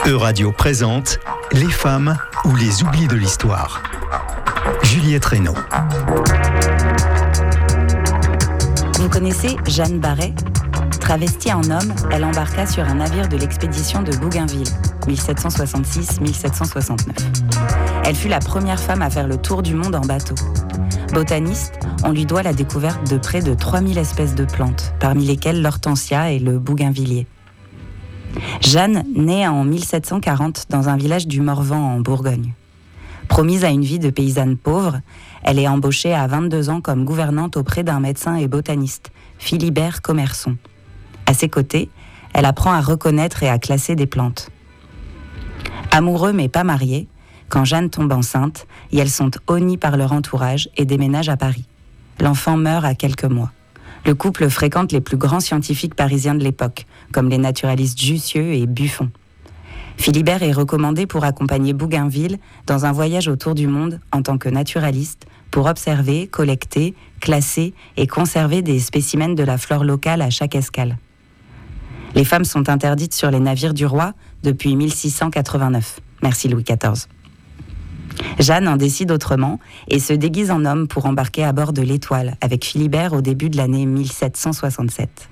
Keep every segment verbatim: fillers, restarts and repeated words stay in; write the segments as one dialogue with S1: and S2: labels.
S1: E-Radio présente Les femmes ou les oublis de l'histoire. Juliette Reynaud.
S2: Vous connaissez Jeanne Barret ? Travestie en homme, elle embarqua sur un navire de l'expédition de Bougainville, dix-sept cent soixante-six à dix-sept cent soixante-neuf. Elle fut la première femme à faire le tour du monde en bateau. Botaniste, on lui doit la découverte de près de trois mille espèces de plantes, parmi lesquelles l'hortensia et le bougainvillier. Jeanne naît en mille sept cent quarante dans un village du Morvan en Bourgogne. Promise à une vie de paysanne pauvre, elle est embauchée à vingt-deux ans comme gouvernante auprès d'un médecin et botaniste, Philibert Commerson. À ses côtés, elle apprend à reconnaître et à classer des plantes. Amoureux mais pas mariés, quand Jeanne tombe enceinte, et elles sont honnies par leur entourage et déménagent à Paris. L'enfant meurt à quelques mois. Le couple fréquente les plus grands scientifiques parisiens de l'époque, comme les naturalistes Jussieu et Buffon. Philibert est recommandé pour accompagner Bougainville dans un voyage autour du monde en tant que naturaliste pour observer, collecter, classer et conserver des spécimens de la flore locale à chaque escale. Les femmes sont interdites sur les navires du roi depuis mille six cent quatre-vingt-neuf. Merci Louis quatorze. Jeanne en décide autrement et se déguise en homme pour embarquer à bord de l'Étoile avec Philibert au début de l'année mille sept cent soixante-sept.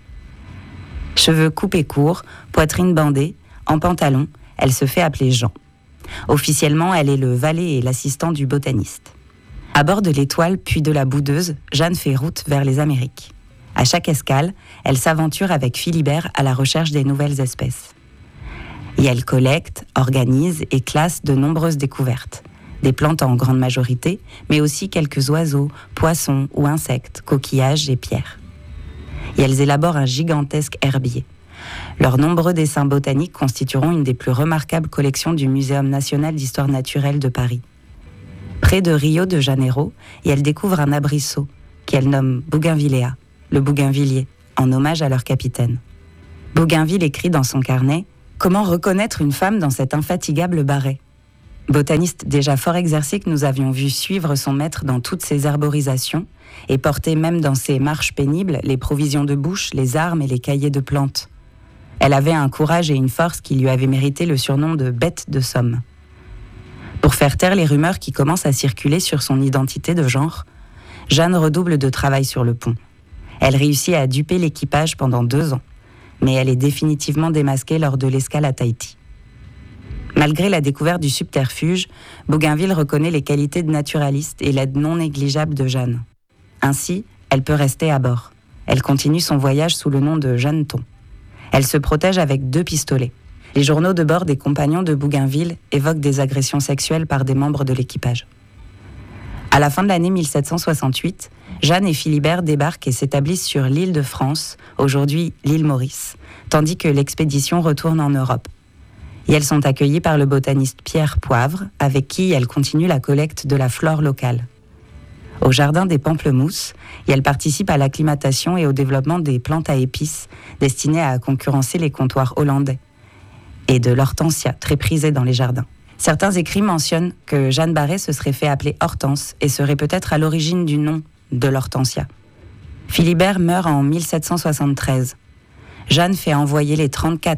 S2: Cheveux coupés courts, poitrine bandée, en pantalon, elle se fait appeler Jean. Officiellement, elle est le valet et l'assistant du botaniste. À bord de l'Étoile puis de la Boudeuse, Jeanne fait route vers les Amériques. À chaque escale, elle s'aventure avec Philibert à la recherche des nouvelles espèces. Et elle collecte, organise et classe de nombreuses découvertes. Des plantes en grande majorité, mais aussi quelques oiseaux, poissons ou insectes, coquillages et pierres. Et elles élaborent un gigantesque herbier. Leurs nombreux dessins botaniques constitueront une des plus remarquables collections du Muséum national d'histoire naturelle de Paris. Près de Rio de Janeiro, et elles découvrent un abrisseau qu'elles nomment Bougainvillea, le bougainvillier, en hommage à leur capitaine. Bougainville écrit dans son carnet « Comment reconnaître une femme dans cet infatigable Barret ?» Botaniste déjà fort exercé que nous avions vu suivre son maître dans toutes ses herborisations et porter même dans ses marches pénibles les provisions de bouche, les armes et les cahiers de plantes. Elle avait un courage et une force qui lui avaient mérité le surnom de « bête de Somme ». Pour faire taire les rumeurs qui commencent à circuler sur son identité de genre, Jeanne redouble de travail sur le pont. Elle réussit à duper l'équipage pendant deux ans, mais elle est définitivement démasquée lors de l'escale à Tahiti. Malgré la découverte du subterfuge, Bougainville reconnaît les qualités de naturaliste et l'aide non négligeable de Jeanne. Ainsi, elle peut rester à bord. Elle continue son voyage sous le nom de Jeanneton. Elle se protège avec deux pistolets. Les journaux de bord des compagnons de Bougainville évoquent des agressions sexuelles par des membres de l'équipage. À la fin de l'année mille sept cent soixante-huit, Jeanne et Philibert débarquent et s'établissent sur l'île de France, aujourd'hui l'île Maurice, tandis que l'expédition retourne en Europe. Et elles sont accueillies par le botaniste Pierre Poivre, avec qui elles continuent la collecte de la flore locale. Au jardin des Pamplemousses, et elles participent à l'acclimatation et au développement des plantes à épices destinées à concurrencer les comptoirs hollandais, et de l'hortensia, très prisée dans les jardins. Certains écrits mentionnent que Jeanne Barret se serait fait appeler Hortense et serait peut-être à l'origine du nom de l'hortensia. Philibert meurt en mille sept cent soixante-treize. Jeanne fait envoyer les trente-quatre